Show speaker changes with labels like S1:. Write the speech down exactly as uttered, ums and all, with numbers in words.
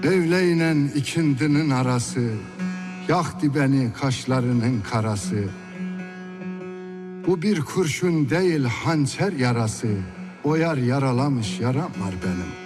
S1: Evleynen ikindinin arası, yaktı beni kaşlarının karası. Bu bir kurşun değil hançer yarası, o yar yaralamış yaram var benim.